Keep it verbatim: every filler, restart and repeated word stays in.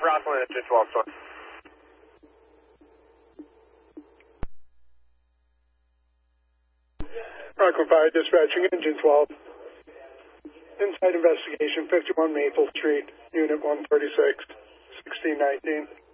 Rockland, engine twelve, sorry. Rockland five, dispatching engine twelve. Inside investigation, fifty-one Maple Street, Unit one thirty-six, sixteen nineteen.